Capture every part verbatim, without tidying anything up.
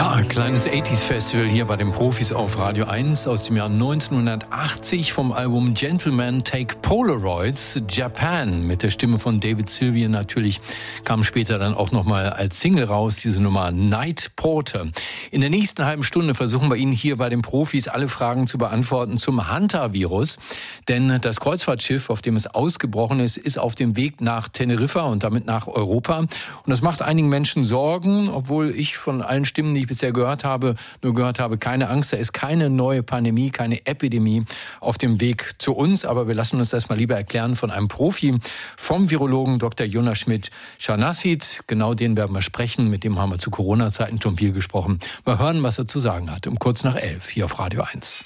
Ja, ein kleines achtziger-Festival hier bei den Profis auf Radio eins aus dem Jahr neunzehnhundertachtzig vom Album Gentlemen Take Polaroids. Japan mit der Stimme von David Sylvian natürlich kam später dann auch nochmal als Single raus, diese Nummer Night Porter. In der nächsten halben Stunde versuchen wir Ihnen hier bei den Profis alle Fragen zu beantworten zum Hantavirus. Denn das Kreuzfahrtschiff, auf dem es ausgebrochen ist, ist auf dem Weg nach Teneriffa und damit nach Europa. Und das macht einigen Menschen Sorgen, obwohl ich von allen Stimmen, die ich bisher gehört habe, nur gehört habe, keine Angst, da ist keine neue Pandemie, keine Epidemie auf dem Weg zu uns. Aber wir lassen uns das mal lieber erklären von einem Profi, vom Virologen Doktor Jonas Schmidt-Scharnacit. Genau den werden wir sprechen, mit dem haben wir zu Corona-Zeiten schon viel gesprochen. Mal hören, was er zu sagen hat, um kurz nach elf hier auf Radio eins.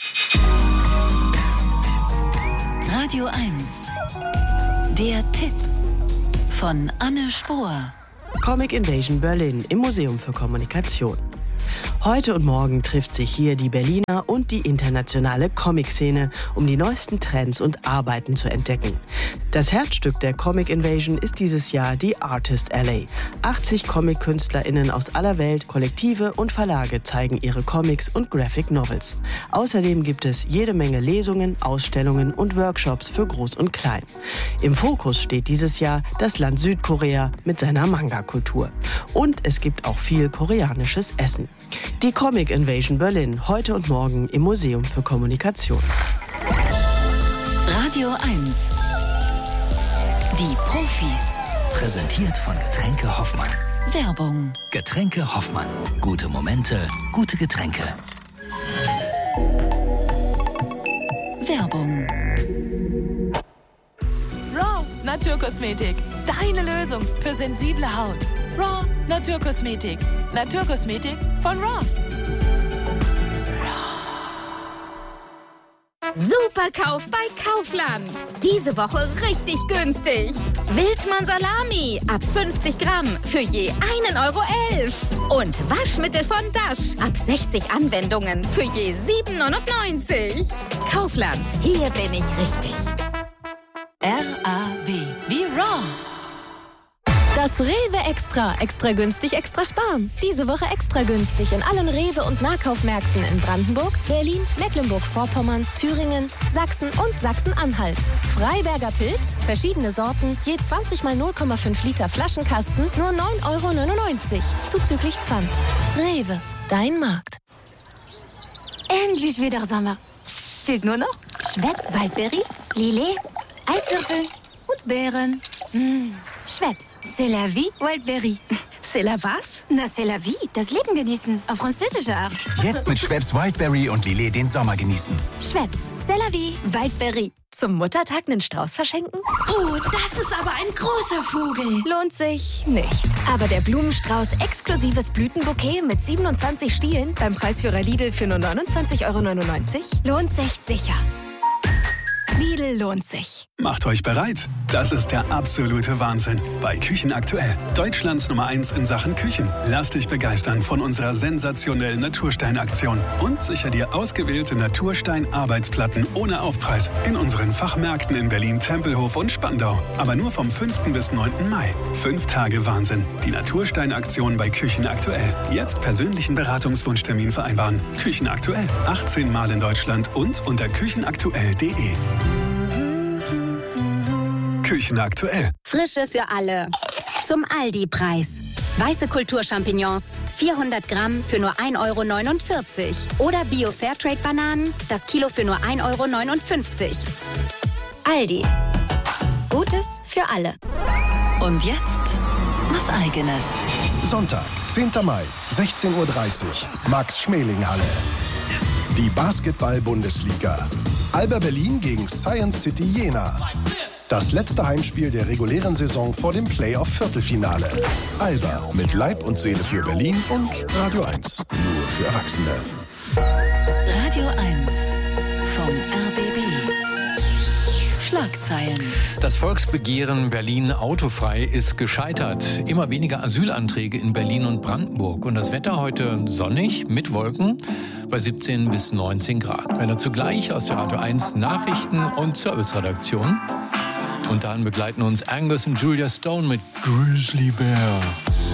Radio eins. Der Tipp von Anne Spohr. Comic Invasion Berlin im Museum für Kommunikation. Heute und morgen trifft sich hier die Berliner und die internationale Comic-Szene, um die neuesten Trends und Arbeiten zu entdecken. Das Herzstück der Comic Invasion ist dieses Jahr die Artist Alley. achtzig Comic-KünstlerInnen aus aller Welt, Kollektive und Verlage zeigen ihre Comics und Graphic Novels. Außerdem gibt es jede Menge Lesungen, Ausstellungen und Workshops für Groß und Klein. Im Fokus steht dieses Jahr das Land Südkorea mit seiner Manga-Kultur. Und es gibt auch viel koreanisches Essen. Die Comic Invasion Berlin, heute und morgen im Museum für Kommunikation. Radio eins. Die Profis. Präsentiert von Getränke Hoffmann. Werbung. Getränke Hoffmann. Gute Momente, gute Getränke. Werbung. Raw Naturkosmetik. Deine Lösung für sensible Haut. Raw Naturkosmetik. Naturkosmetik von Raw. Super Kauf bei Kaufland. Diese Woche richtig günstig. Wildmann Salami ab fünfzig Gramm für je einen Euro elf. Und Waschmittel von Dash ab sechzig Anwendungen für je sieben neunundneunzig. Kaufland, hier bin ich richtig. R A W wie Raw. Das Rewe Extra. Extra günstig, extra sparen. Diese Woche extra günstig in allen Rewe- und Nahkaufmärkten in Brandenburg, Berlin, Mecklenburg-Vorpommern, Thüringen, Sachsen und Sachsen-Anhalt. Freiberger Pilz, verschiedene Sorten, je zwanzig mal null Komma fünf Liter Flaschenkasten, nur neun Euro neunundneunzig. Zuzüglich Pfand. Rewe, dein Markt. Endlich wieder Sommer. Fehlt nur noch Schweppes Waldberry, Lillet, Eiswürfel und Beeren. Mmh. Schweppes, c'est la vie, Wildberry. C'est la was? Na, c'est la vie, das Leben genießen, auf französische Art. Jetzt mit Schweppes Wildberry und Lillet den Sommer genießen. Schweppes, c'est la vie, Wildberry. Zum Muttertag einen Strauß verschenken? Oh, das ist aber ein großer Vogel. Lohnt sich nicht. Aber der Blumenstrauß exklusives Blütenbouquet mit siebenundzwanzig Stielen beim Preisführer Lidl für nur neunundzwanzig Euro neunundneunzig lohnt sich sicher. Lidl lohnt sich. Macht euch bereit. Das ist der absolute Wahnsinn bei Küchen aktuell. Deutschlands Nummer eins in Sachen Küchen. Lass dich begeistern von unserer sensationellen Naturstein-Aktion und sicher dir ausgewählte Naturstein-Arbeitsplatten ohne Aufpreis in unseren Fachmärkten in Berlin, Tempelhof und Spandau. Aber nur vom fünften bis neunten Mai. Fünf Tage Wahnsinn. Die Naturstein-Aktion bei Küchen aktuell. Jetzt persönlichen Beratungswunschtermin vereinbaren. Küchen aktuell. achtzehn Mal in Deutschland und unter küchenaktuell punkt de. Küchen aktuell. Frische für alle. Zum Aldi-Preis. Weiße Kulturchampignons, vierhundert Gramm für nur ein Euro neunundvierzig. Oder Bio-Fairtrade-Bananen, das Kilo für nur ein Euro neunundfünfzig. Aldi. Gutes für alle. Und jetzt was Eigenes. Sonntag, zehnten Mai, sechzehn Uhr dreißig, Max-Schmeling-Halle. Die Basketball-Bundesliga. Alba Berlin gegen Science City Jena. Das letzte Heimspiel der regulären Saison vor dem Playoff-Viertelfinale. Alba mit Leib und Seele für Berlin und Radio eins. Nur für Erwachsene. Radio eins vom R B B. Schlagzeilen. Das Volksbegehren Berlin autofrei ist gescheitert. Immer weniger Asylanträge in Berlin und Brandenburg. Und das Wetter heute sonnig mit Wolken bei siebzehn bis neunzehn Grad. Wir dazu gleich aus der Radio eins Nachrichten- und Serviceredaktion. Und dann begleiten uns Angus und Julia Stone mit Grizzly Bear.